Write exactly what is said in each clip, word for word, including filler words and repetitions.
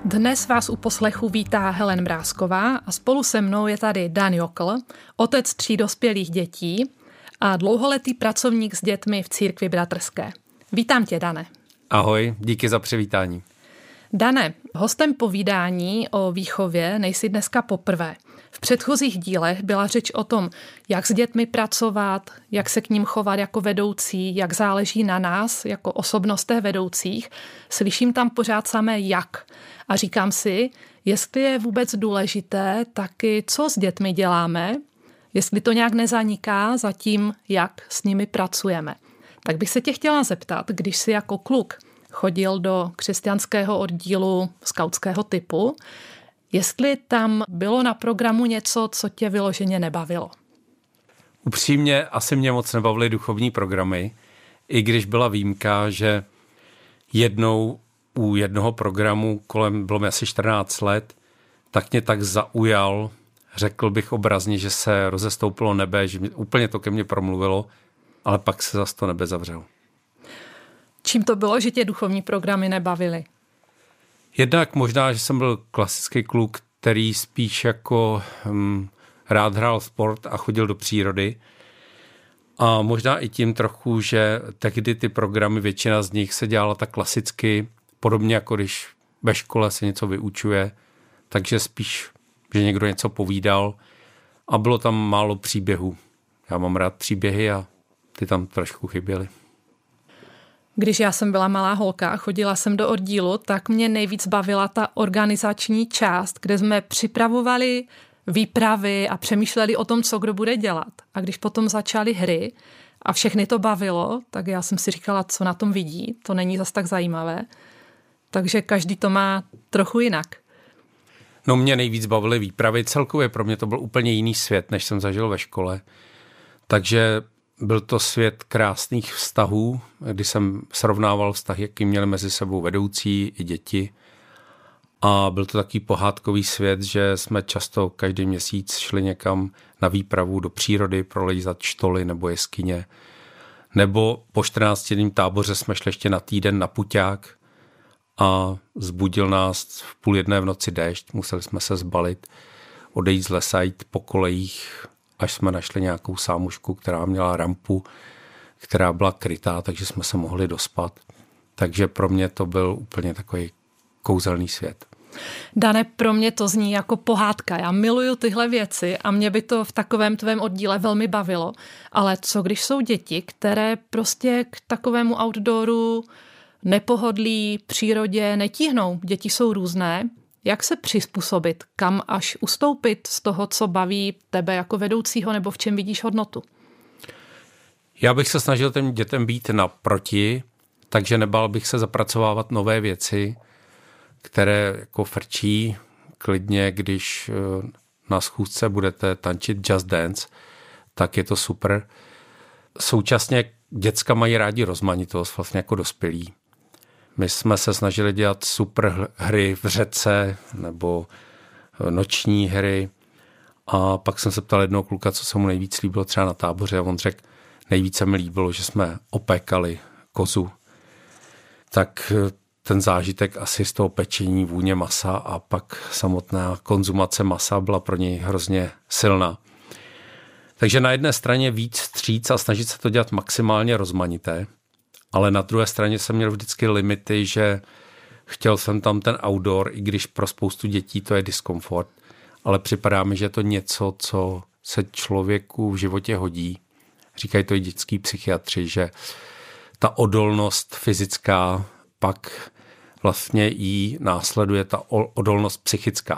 Dnes vás u poslechu vítá Helen Mrázková a spolu se mnou je tady Dan Jokl, otec tří dospělých dětí a dlouholetý pracovník s dětmi v církvi bratrské. Vítám tě, Dane. Ahoj, díky za přivítání. Dane, hostem povídání o výchově nejsi dneska poprvé. V předchozích dílech byla řeč o tom, jak s dětmi pracovat, jak se k ním chovat jako vedoucí, jak záleží na nás jako osobnostech vedoucích. Slyším tam pořád samé jak. A říkám si, jestli je vůbec důležité taky, co s dětmi děláme, jestli to nějak nezaniká za tím, jak s nimi pracujeme. Tak bych se tě chtěla zeptat, když jsi jako kluk chodil do křesťanského oddílu skautského typu, jestli tam bylo na programu něco, co tě vyloženě nebavilo. Upřímně asi mě moc nebavily duchovní programy, i když byla výjimka, že jednou u jednoho programu, kolem bylo mi asi čtrnáct let, tak mě tak zaujal, řekl bych obrazně, že se rozestoupilo nebe, že mě, úplně to ke mně promluvilo, ale pak se zase to nebe zavřelo. Čím to bylo, že tě duchovní programy nebavily? Jednak možná, že jsem byl klasický kluk, který spíš jako hm, rád hrál sport a chodil do přírody. A možná i tím trochu, že tehdy ty programy, většina z nich se dělala tak klasicky, podobně jako když ve škole se něco vyučuje, takže spíš, že někdo něco povídal a bylo tam málo příběhů. Já mám rád příběhy a ty tam trošku chyběly. Když já jsem byla malá holka a chodila jsem do oddílu, tak mě nejvíc bavila ta organizační část, kde jsme připravovali výpravy a přemýšleli o tom, co kdo bude dělat. A když potom začaly hry a všechny to bavilo, tak já jsem si říkala, co na tom vidí, to není zas tak zajímavé. Takže každý to má trochu jinak. No mě nejvíc bavily výpravy, celkově pro mě to byl úplně jiný svět, než jsem zažil ve škole. Takže byl to svět krásných vztahů, kdy jsem srovnával vztahy, jaký měli mezi sebou vedoucí i děti. A byl to takový pohádkový svět, že jsme často každý měsíc šli někam na výpravu do přírody, prolejzat štoly nebo jeskyně. Nebo po čtrnáctidenním táboře jsme šli ještě na týden na puťák a zbudil nás v půl jedné v noci déšť. Museli jsme se zbalit, odejít z lesa, jít po kolejích, až jsme našli nějakou sámušku, která měla rampu, která byla krytá, takže jsme se mohli dospat. Takže pro mě to byl úplně takový kouzelný svět. Dane, pro mě to zní jako pohádka. Já miluju tyhle věci a mě by to v takovém tvém oddíle velmi bavilo. Ale co když jsou děti, které prostě k takovému outdooru, nepohodlí, přírodě netíhnou? Děti jsou různé. Jak se přizpůsobit? Kam až ustoupit z toho, co baví tebe jako vedoucího, nebo v čem vidíš hodnotu? Já bych se snažil těm dětem být naproti, takže nebál bych se zapracovávat nové věci, které jako frčí klidně, když na schůzce budete tančit Just Dance, tak je to super. Současně děcka mají rádi rozmanitost, vlastně jako dospělí. My jsme se snažili dělat super hry v řece nebo noční hry a pak jsem se ptal jednoho kluka, co se mu nejvíc líbilo třeba na táboře a on řekl, nejvíce mi líbilo, že jsme opékali kozu. Tak ten zážitek asi z toho pečení, vůně masa a pak samotná konzumace masa byla pro něj hrozně silná. Takže na jedné straně víc vstříc a snažit se to dělat maximálně rozmanité, ale na druhé straně jsem měl vždycky limity, že chtěl jsem tam ten outdoor, i když pro spoustu dětí to je diskomfort, ale připadá mi, že je to něco, co se člověku v životě hodí. Říkají to i dětský psychiatři, že ta odolnost fyzická pak vlastně jí následuje ta odolnost psychická.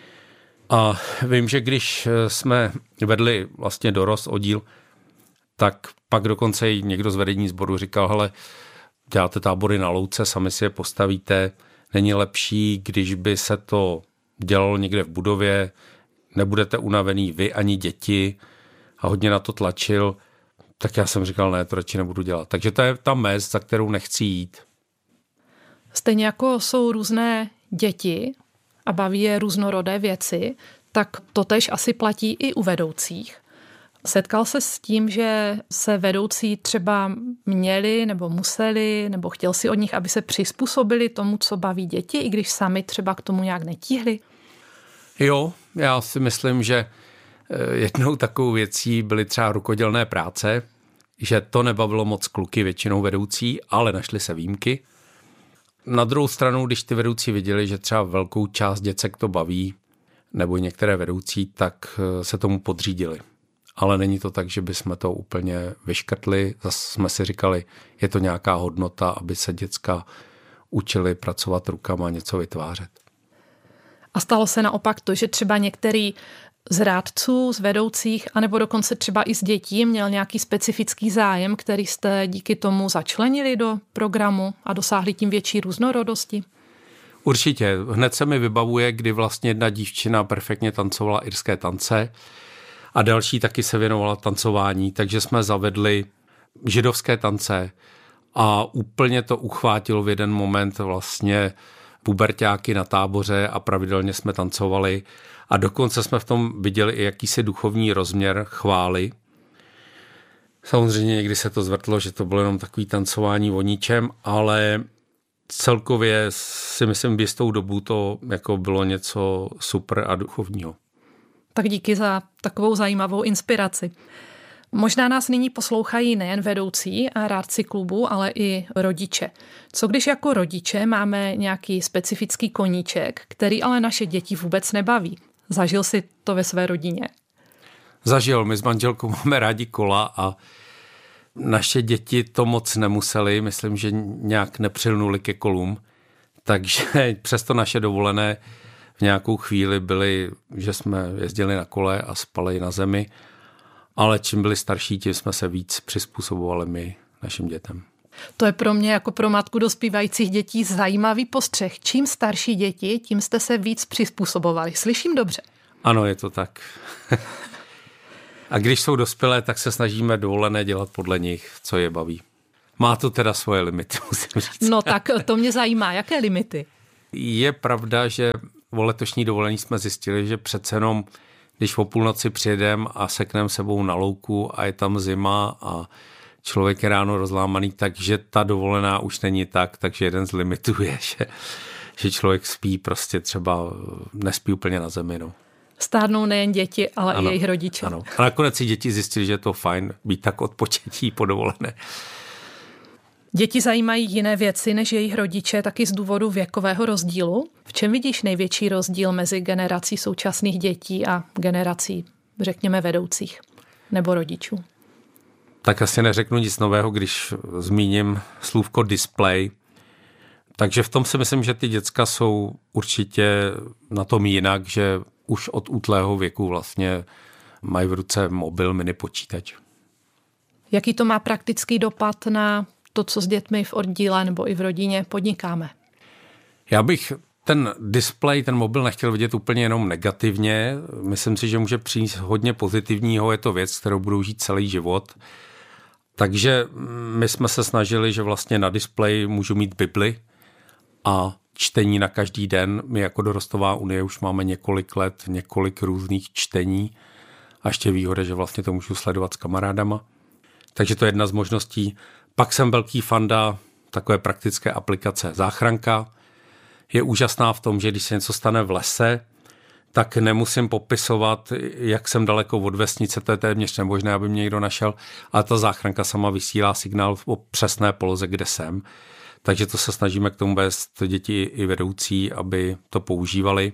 A vím, že když jsme vedli vlastně dorost oddíl, tak pak dokonce i někdo z vedení sboru říkal, hele, děláte tábory na louce, sami si je postavíte, není lepší, když by se to dělalo někde v budově, nebudete unavený vy ani děti a hodně na to tlačil, tak já jsem říkal, ne, to radši nebudu dělat. Takže to je ta mez, za kterou nechci jít. Stejně jako jsou různé děti a baví je různorodé věci, tak totéž asi platí i u vedoucích. Setkal se s tím, že se vedoucí třeba měli nebo museli, nebo chtěl si od nich, aby se přizpůsobili tomu, co baví děti, i když sami třeba k tomu nějak netíhli? Jo, já si myslím, že jednou takovou věcí byly třeba rukodělné práce, že to nebavilo moc kluky, většinou vedoucí, ale našly se výjimky. Na druhou stranu, když ty vedoucí viděli, že třeba velkou část děcek to baví, nebo některé vedoucí, tak se tomu podřídili. Ale není to tak, že bychom to úplně vyškrtli. Zase jsme si říkali, je to nějaká hodnota, aby se děcka učili pracovat rukama a něco vytvářet. A stalo se naopak to, že třeba některý z rádců, z vedoucích, anebo dokonce třeba i z dětí měl nějaký specifický zájem, který jste díky tomu začlenili do programu a dosáhli tím větší různorodosti? Určitě. Hned se mi vybavuje, kdy vlastně jedna dívčina perfektně tancovala irské tance a další taky se věnovala tancování, takže jsme zavedli židovské tance a úplně to uchvátilo v jeden moment vlastně puberťáky na táboře a pravidelně jsme tancovali a dokonce jsme v tom viděli i jakýsi duchovní rozměr chvály. Samozřejmě někdy se to zvrtlo, že to bylo jenom takový tancování o ničem, ale celkově si myslím, v jistou dobu to jako bylo něco super a duchovního. Tak díky za takovou zajímavou inspiraci. Možná nás nyní poslouchají nejen vedoucí a rádci klubu, ale i rodiče. Co když jako rodiče máme nějaký specifický koníček, který ale naše děti vůbec nebaví? Zažil si to ve své rodině? Zažil. My s manželkou máme rádi kola a naše děti to moc nemuseli. Myslím, že nějak nepřilnuli ke kolům. Takže přesto naše dovolené v nějakou chvíli byly, že jsme jezdili na kole a spali na zemi. Ale čím byli starší, tím jsme se víc přizpůsobovali my našim dětem. To je pro mě jako pro matku dospívajících dětí zajímavý postřeh. Čím starší děti, tím jste se víc přizpůsobovali. Slyším dobře? Ano, je to tak. A když jsou dospělé, tak se snažíme dovolené dělat podle nich, co je baví. Má to teda svoje limity, musím říct. No tak to mě zajímá. Jaké limity? Je pravda, že o letošní dovolení jsme zjistili, že přece jenom když o půlnoci přijedeme a sekneme sebou na louku a je tam zima a člověk je ráno rozlámaný, takže ta dovolená už není tak, takže jeden z limitů je, že, že člověk spí prostě třeba, nespí úplně na zemi. No. Stárnou nejen děti, ale ano, i jejich rodiče. Ano. A nakonec si děti zjistili, že je to fajn být tak odpočetí po dovolené. Děti zajímají jiné věci než jejich rodiče, taky z důvodu věkového rozdílu. V čem vidíš největší rozdíl mezi generací současných dětí a generací, řekněme, vedoucích nebo rodičů? Tak asi neřeknu nic nového, když zmíním slůvko display. Takže v tom si myslím, že ty děcka jsou určitě na tom jinak, že už od útlého věku vlastně mají v ruce mobil, mini počítač. Jaký to má praktický dopad na to, co s dětmi v oddíle nebo i v rodině podnikáme? Já bych ten displej, ten mobil nechtěl vidět úplně jenom negativně. Myslím si, že může přinést hodně pozitivního. Je to věc, kterou budou žít celý život. Takže my jsme se snažili, že vlastně na displeji můžu mít Bibli a čtení na každý den. My jako Dorostová unie už máme několik let, několik různých čtení a ještě výhoda, že vlastně to můžu sledovat s kamarádama. Takže to je jedna z možností. Pak jsem velký fanda takové praktické aplikace Záchranka. Je úžasná v tom, že když se něco stane v lese, tak nemusím popisovat, jak jsem daleko od vesnice, to je téměř nemožné, aby mě někdo našel, ale ta záchranka sama vysílá signál o přesné poloze, kde jsem. Takže to se snažíme k tomu vést děti i vedoucí, aby to používali.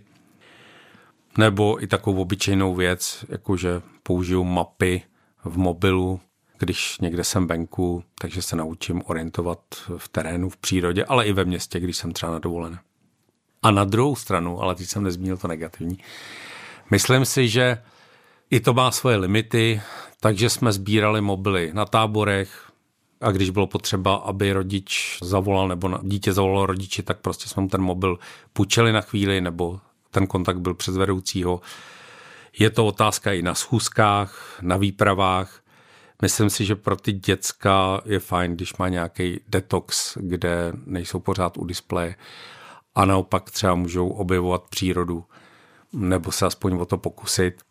Nebo i takovou obyčejnou věc, jakože použiju mapy v mobilu, když někde jsem venku, takže se naučím orientovat v terénu, v přírodě, ale i ve městě, když jsem třeba na dovolené. A na druhou stranu, ale teď jsem nezmínil to negativní, myslím si, že i to má svoje limity, takže jsme sbírali mobily na táborech a když bylo potřeba, aby rodič zavolal nebo dítě zavolalo rodiči, tak prostě jsme mu ten mobil půjčili na chvíli nebo ten kontakt byl přes vedoucího. Je to otázka i na schůzkách, na výpravách. Myslím si, že pro ty děcka je fajn, když má nějaký detox, kde nejsou pořád u displeje a naopak třeba můžou objevovat přírodu nebo se aspoň o to pokusit.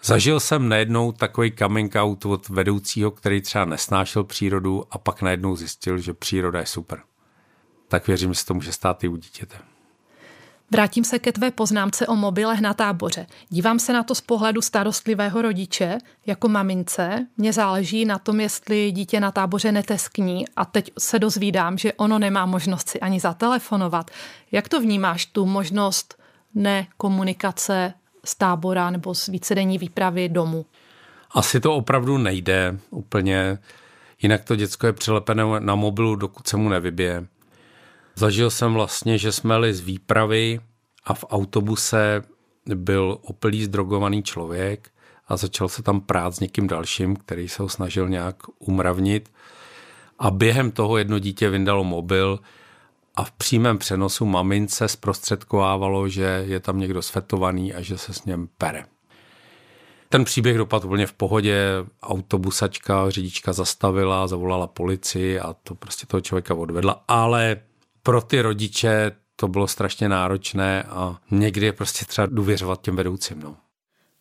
Zažil jsem najednou takový coming out od vedoucího, který třeba nesnášel přírodu a pak najednou zjistil, že příroda je super. Tak věřím, že se to může stát i u dítěte. Vrátím se ke tvé poznámce o mobilech na táboře. Dívám se na to z pohledu starostlivého rodiče. Jako mamince mě záleží na tom, jestli dítě na táboře neteskní a teď se dozvídám, že ono nemá možnost si ani zatelefonovat. Jak to vnímáš, tu možnost nekomunikace z tábora nebo z vícedenní výpravy domů? Asi to opravdu nejde úplně. Jinak to děcko je přilepené na mobilu, dokud se mu nevybije. Zažil jsem vlastně, že jsme jeli z výpravy a v autobuse byl opilý zdrogovaný člověk a začal se tam prát s někým dalším, který se ho snažil nějak umravnit. A během toho jedno dítě vyndalo mobil a v přímém přenosu mamince zprostředkovávalo, že je tam někdo sfetovaný a že se s něm pere. Ten příběh dopadl úplně v pohodě, autobusačka, řidička zastavila, zavolala policii a to prostě toho člověka odvedla, ale pro ty rodiče to bylo strašně náročné a někdy je prostě třeba důvěřovat těm vedoucím. No.